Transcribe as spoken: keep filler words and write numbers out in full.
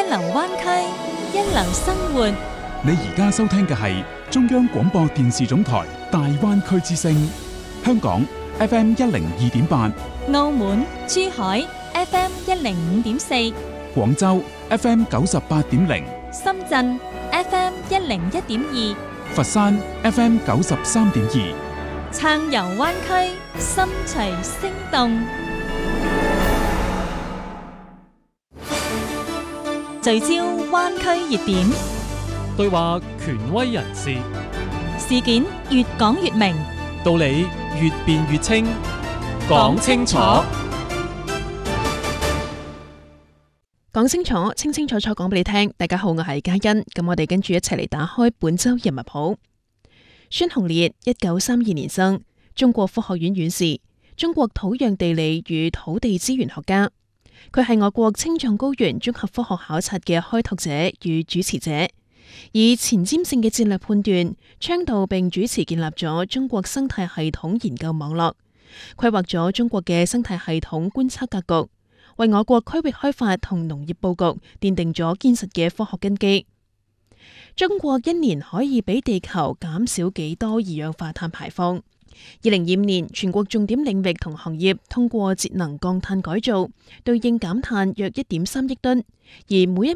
流灣區，一流生活。 你而家收聽嘅係中央廣播電視總台大灣區之聲，香港 F M 一零二點八， 澳門、珠海 F M 一零五點四， 廣州 F M 九十八點零， 深圳 F M 一零一點二， 佛山 F M 九十三點二。 暢遊灣區，心隨聲動。聚焦灣區熱點， 對話權威人士， 事件越講越明， 道理越辯越清，講清楚， 講清楚，清清楚楚講俾你聽。大家好，我係嘉欣，咁我哋跟住一齊嚟打開本周人物譜。孫鴻烈，一九三二年生，中國科學院院士，中國土壤地理與土地資源學家。佢係我國青藏高原綜合科學考察嘅開拓者與主持者，以前瞻性嘅戰略判斷，倡導並主持建立咗中國生態系統研究網絡，規劃咗中國嘅生態系統觀測格局，為我國區域開發同農業佈局奠定咗堅實嘅科學根基。中國一年可以俾地球減少幾多二氧化碳排放？二零二五年，全國重點領域同行業通過節能降碳改造，對應減碳約一點三億噸，而每一